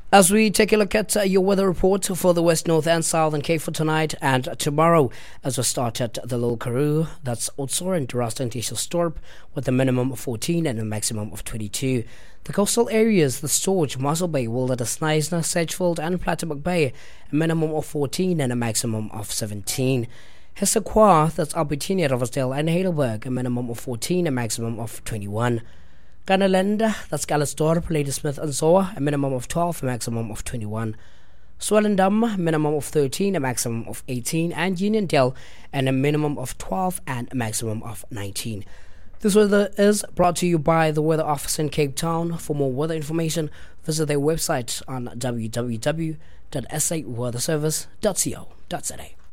As we take a look at your weather report for the West, North and Southern Cape for tonight and tomorrow, as we start at the Little Karoo, that's Oudtshoorn to Rustenburg to Storp with a minimum of 14 and a maximum of 22. The coastal areas, the Storge, Mossel Bay, Wilderness, Knysna, Sedgefield and Plettenberg Bay, a minimum of 14 and a maximum of 17. Hessequa, that's Albertina, Riversdale and Heidelberg, a minimum of 14 and a maximum of 21. Kanalenda, that's Calisthorpe, Ladysmith and Zoa, a minimum of 12, a maximum of 21. Swellendam, minimum of 13, a maximum of 18, and Uniondale, and a minimum of 12 and a maximum of 19. This weather is brought to you by the Weather Office in Cape Town. For more weather information, visit their website on www.saweatherservice.co.za.